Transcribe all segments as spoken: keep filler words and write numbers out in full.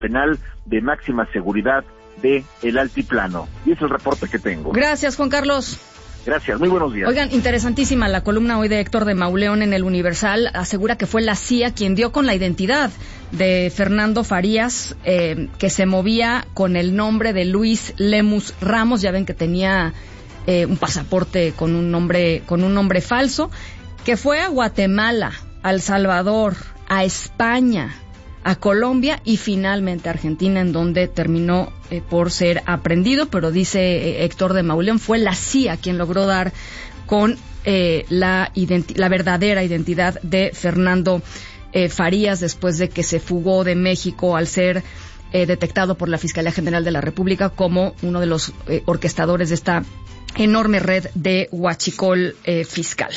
penal de máxima seguridad de El Altiplano. Y es el reporte que tengo. Gracias, Juan Carlos. Gracias, muy buenos días. Oigan, interesantísima la columna hoy de Héctor de Mauleón en El Universal. Asegura que fue la C I A quien dio con la identidad de Fernando Farías, eh, que se movía con el nombre de Luis Lemus Ramos. Ya ven que tenía eh, un pasaporte con un nombre, con un nombre falso, que fue a Guatemala, a El Salvador, a España, a Colombia y finalmente a Argentina, en donde terminó eh, por ser aprehendido, pero dice eh, Héctor de Mauleón, fue la C I A quien logró dar con eh, la, identi- la verdadera identidad de Fernando eh, Farías después de que se fugó de México al ser eh, detectado por la Fiscalía General de la República como uno de los eh, orquestadores de esta enorme red de huachicol eh, fiscal.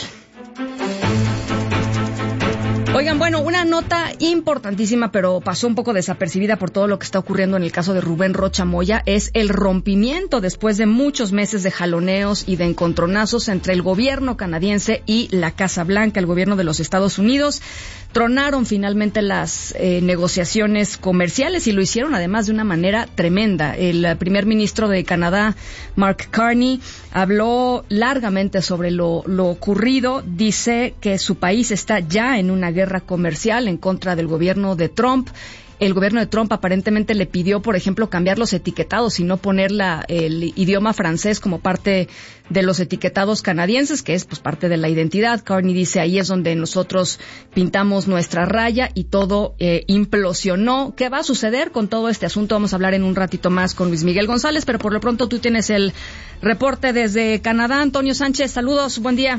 Oigan, bueno, una nota importantísima, pero pasó un poco desapercibida por todo lo que está ocurriendo en el caso de Rubén Rocha Moya, es el rompimiento después de muchos meses de jaloneos y de encontronazos entre el gobierno canadiense y la Casa Blanca, el gobierno de los Estados Unidos. Tronaron finalmente las eh, negociaciones comerciales y lo hicieron además de una manera tremenda. El primer ministro de Canadá, Mark Carney, habló largamente sobre lo, lo ocurrido. Dice que su país está ya en una guerra comercial en contra del gobierno de Trump. El gobierno de Trump aparentemente le pidió, por ejemplo, cambiar los etiquetados y no poner la, el idioma francés como parte de los etiquetados canadienses, que es pues parte de la identidad. Carney dice, ahí es donde nosotros pintamos nuestra raya y todo eh, implosionó. ¿Qué va a suceder con todo este asunto? Vamos a hablar en un ratito más con Luis Miguel González, pero por lo pronto tú tienes el reporte desde Canadá. Antonio Sánchez, saludos, buen día.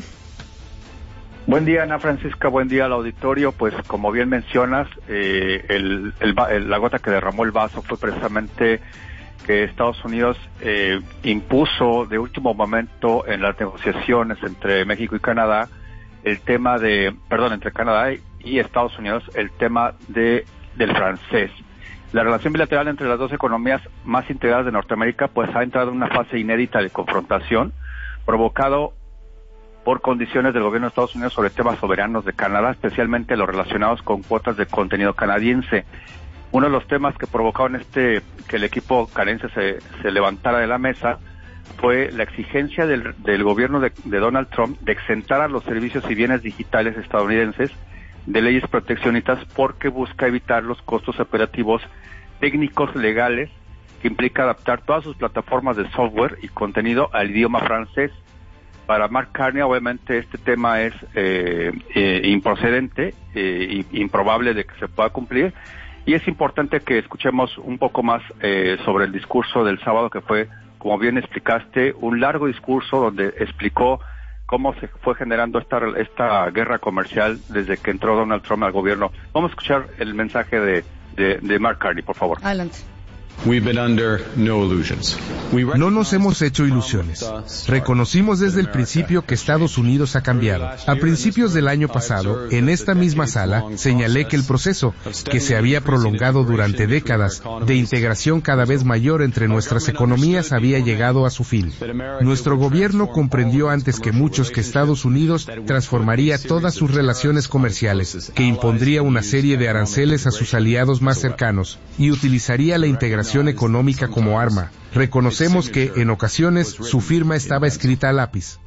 Buen día, Ana Francisca, buen día al auditorio. Pues como bien mencionas, eh, el, el, el, la gota que derramó el vaso fue precisamente que Estados Unidos eh, impuso de último momento en las negociaciones entre México y Canadá el tema de, perdón, entre Canadá y Estados Unidos, el tema de del francés. La relación bilateral entre las dos economías más integradas de Norteamérica pues ha entrado en una fase inédita de confrontación, provocado por condiciones del gobierno de Estados Unidos sobre temas soberanos de Canadá, especialmente los relacionados con cuotas de contenido canadiense. Uno de los temas que provocaron este que el equipo canadiense se, se levantara de la mesa fue la exigencia del, del gobierno de, de Donald Trump de exentar a los servicios y bienes digitales estadounidenses de leyes proteccionistas porque busca evitar los costos operativos técnicos legales que implica adaptar todas sus plataformas de software y contenido al idioma francés. Para Mark Carney, obviamente, este tema es eh, eh, improcedente, eh, improbable de que se pueda cumplir, y es importante que escuchemos un poco más eh, sobre el discurso del sábado, que fue, como bien explicaste, un largo discurso donde explicó cómo se fue generando esta, esta guerra comercial desde que entró Donald Trump al gobierno. Vamos a escuchar el mensaje de, de, de Mark Carney, por favor. Adelante. No nos hemos hecho ilusiones. Reconocimos desde el principio que Estados Unidos ha cambiado. A principios del año pasado, en esta misma sala, señalé que el proceso, que se había prolongado durante décadas, de integración cada vez mayor entre nuestras economías había llegado a su fin. Nuestro gobierno comprendió antes que muchos que Estados Unidos transformaría todas sus relaciones comerciales, que impondría una serie de aranceles a sus aliados más cercanos y utilizaría la integración económica como arma. Reconocemos que, en ocasiones, su firma estaba escrita a lápiz.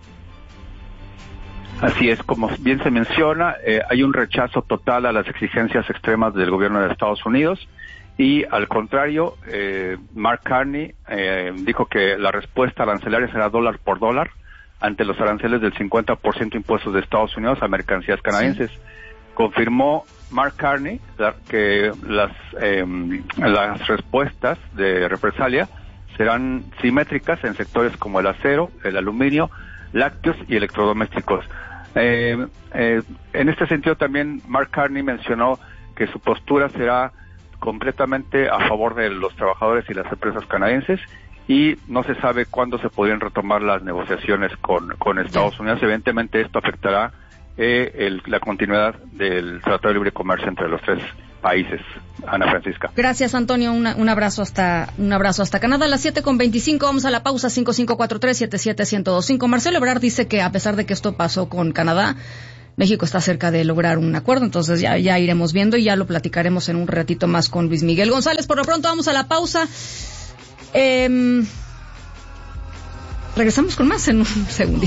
Así es, como bien se menciona, eh, hay un rechazo total a las exigencias extremas del gobierno de Estados Unidos y, al contrario, eh, Mark Carney eh, dijo que la respuesta arancelaria será dólar por dólar ante los aranceles del cincuenta por ciento impuestos de Estados Unidos a mercancías canadienses. Sí. Confirmó Mark Carney que las eh, las respuestas de represalia serán simétricas en sectores como el acero, el aluminio, lácteos y electrodomésticos. Eh, eh, en este sentido también Mark Carney mencionó que su postura será completamente a favor de los trabajadores y las empresas canadienses y no se sabe cuándo se podrían retomar las negociaciones con, con Estados Unidos. Evidentemente esto afectará Eh, el, la continuidad del Tratado de Libre Comercio entre los tres países. Ana Francisca. Gracias, Antonio. Una, un abrazo hasta un abrazo hasta Canadá. A las siete con veinticinco vamos a la pausa. Cinco cinco cuatro tres siete siete uno cero dos cinco. Marcelo Ebrard dice que a pesar de que esto pasó con Canadá, México está cerca de lograr un acuerdo, entonces ya, ya iremos viendo y ya lo platicaremos en un ratito más con Luis Miguel González. Por lo pronto vamos a la pausa. Eh, regresamos con más en un segundo.